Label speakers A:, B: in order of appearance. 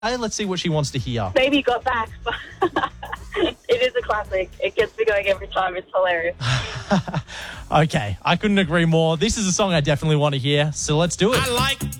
A: Let's see what she wants to hear.
B: Baby Got Back. It is a classic. It gets me going every time. It's hilarious.
A: Okay, I couldn't agree more. This is a song I definitely want to hear, so let's do it.
C: I like